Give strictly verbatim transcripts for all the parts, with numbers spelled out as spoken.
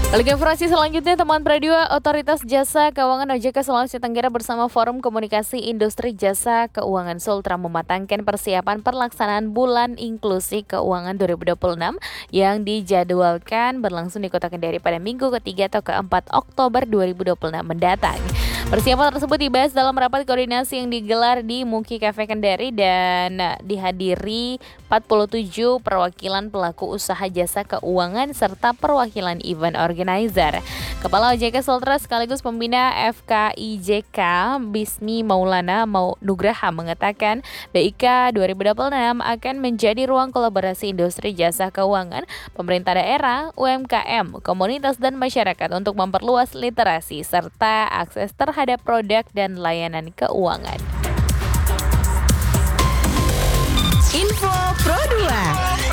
Lalu ke informasi selanjutnya, teman Radio, Otoritas Jasa Keuangan O J K Sulawesi Tenggara bersama Forum Komunikasi Industri Jasa Keuangan Sultra mematangkan persiapan pelaksanaan Bulan Inklusi Keuangan dua ribu dua puluh enam yang dijadwalkan berlangsung di Kota Kendari pada minggu ketiga atau keempat Oktober dua ribu dua puluh enam mendatang. Persiapan tersebut dibahas dalam rapat koordinasi yang digelar di Muki Cafe Kendari dan dihadiri empat puluh tujuh perwakilan pelaku usaha jasa keuangan serta perwakilan event organizer. Kepala O J K Sultra sekaligus pembina F K I J K Bismi Maulana Mau Nugraha mengatakan B I K dua ribu dua puluh enam akan menjadi ruang kolaborasi industri jasa keuangan, pemerintah daerah, U M K M, komunitas dan masyarakat untuk memperluas literasi serta akses terhadap produk dan layanan keuangan. Info Pro dua.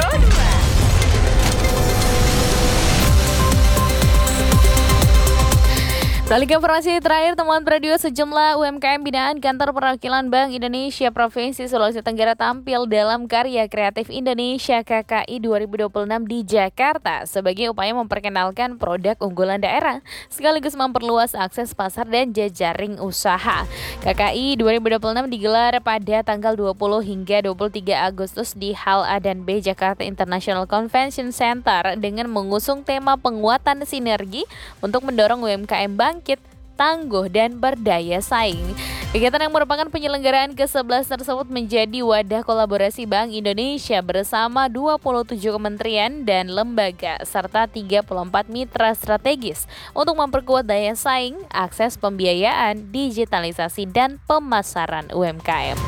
Beralih ke informasi terakhir, teman Radio, sejumlah U M K M binaan Kantor Perwakilan Bank Indonesia Provinsi Sulawesi Tenggara tampil dalam Karya Kreatif Indonesia K K I dua ribu dua puluh enam di Jakarta sebagai upaya memperkenalkan produk unggulan daerah sekaligus memperluas akses pasar dan jejaring usaha. K K I dua ribu dua puluh enam digelar pada tanggal dua puluh hingga dua puluh tiga Agustus di Hall A dan B Jakarta International Convention Center dengan mengusung tema penguatan sinergi untuk mendorong U M K M bangkit, tangguh, dan berdaya saing. Kegiatan yang merupakan penyelenggaraan ke sebelas tersebut menjadi wadah kolaborasi Bank Indonesia bersama dua puluh tujuh kementerian dan lembaga serta tiga puluh empat mitra strategis untuk memperkuat daya saing, akses pembiayaan, digitalisasi, dan pemasaran U M K M.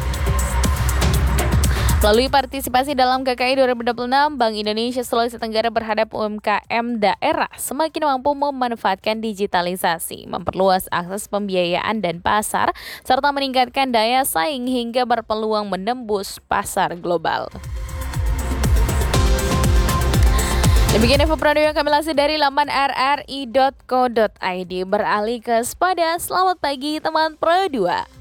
Melalui partisipasi dalam K K I dua ribu dua puluh enam, Bank Indonesia Sulawesi Tenggara berharap U M K M daerah semakin mampu memanfaatkan digitalisasi, memperluas akses pembiayaan dan pasar, serta meningkatkan daya saing hingga berpeluang menembus pasar global. Demikian info produk yang kami lansir dari laman r r i dot co dot i d. Beralih ke Sepada, selamat pagi teman Pro dua.